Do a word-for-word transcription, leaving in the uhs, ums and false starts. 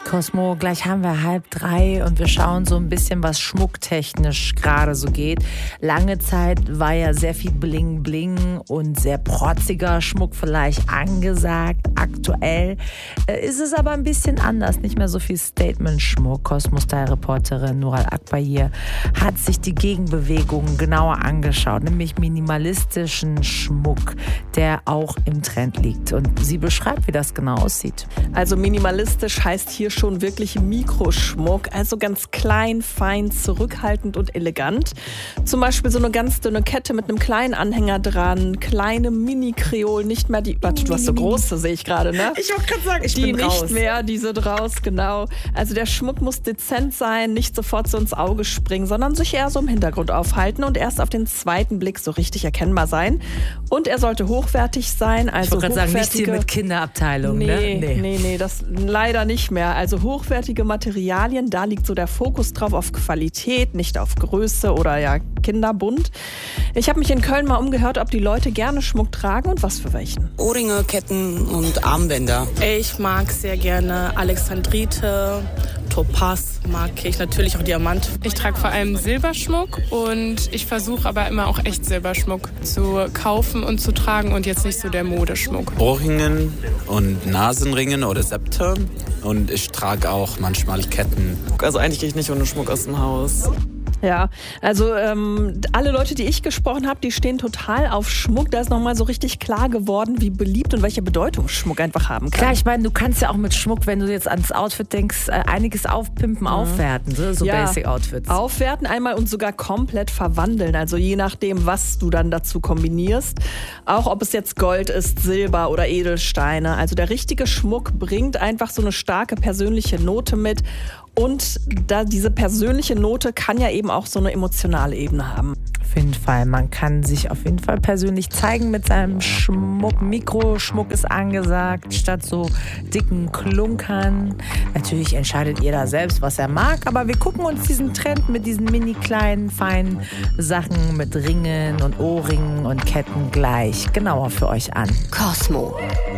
Cosmo, gleich haben wir halb drei und wir schauen so ein bisschen, was schmucktechnisch gerade so geht. Lange Zeit war ja sehr viel Bling Bling und sehr protziger Schmuck vielleicht angesagt. Aktuell äh, ist es aber ein bisschen anders, nicht mehr so viel Statement-Schmuck. Cosmo-Style-Reporterin Nural Akbar hier hat sich die Gegenbewegung genauer angeschaut, nämlich minimalistischen Schmuck, der auch im Trend liegt. Und sie beschreibt, wie das genau aussieht. Also minimalistisch heißt hier schon wirklich Mikroschmuck, also ganz klein, fein, zurückhaltend und elegant. Zum Beispiel so eine ganz dünne Kette mit einem kleinen Anhänger dran, kleine Mini-Kreolen, nicht mehr die, warte, du hast so große, sehe ich gerade, ne? Ich wollte gerade sagen, ich die bin raus. nicht mehr, die sind raus, genau. Also der Schmuck muss dezent sein, nicht sofort so ins Auge springen, sondern sich eher so im Hintergrund aufhalten und erst auf den zweiten Blick so richtig erkennbar sein. Und er sollte hochwertig sein, also ich wollte gerade sagen, nicht hochwertige... hier mit Kinderabteilung, nee, ne? Nee, nee, nee, das leider nicht mehr. Also hochwertige Materialien, da liegt so der Fokus drauf auf Qualität, nicht auf Größe oder ja kinderbunt. Ich habe mich in Köln mal umgehört, ob die Leute gerne Schmuck tragen und was für welchen. Ohrringe, Ketten und Armbänder. Ich mag sehr gerne Alexandrite, Topaz, mag ich natürlich auch Diamant. Ich trage vor allem Silberschmuck und ich versuche aber immer auch echt Silberschmuck zu kaufen und zu tragen und jetzt nicht so der Modeschmuck. Ohrringen und Nasenringen oder Septe und ich trage auch manchmal Ketten. Also eigentlich gehe ich nicht ohne Schmuck aus dem Haus. Ja, also ähm, alle Leute, die ich gesprochen habe, die stehen total auf Schmuck. Da ist nochmal so richtig klar geworden, wie beliebt und welche Bedeutung Schmuck einfach haben kann. Klar, ich meine, du kannst ja auch mit Schmuck, wenn du jetzt ans Outfit denkst, äh, einiges aufpimpen, mhm. aufwerten, so, so ja, Basic-Outfits. Aufwerten einmal und sogar komplett verwandeln, also je nachdem, was du dann dazu kombinierst. Auch ob es jetzt Gold ist, Silber oder Edelsteine. Also der richtige Schmuck bringt einfach so eine starke persönliche Note mit. Und da diese persönliche Note kann ja eben auch so eine emotionale Ebene haben. Auf jeden Fall. Man kann sich auf jeden Fall persönlich zeigen mit seinem Schmuck. Mikroschmuck ist angesagt, statt so dicken Klunkern. Natürlich entscheidet jeder selbst, was er mag. Aber wir gucken uns diesen Trend mit diesen mini kleinen, feinen Sachen mit Ringen und Ohrringen und Ketten gleich genauer für euch an. Cosmo.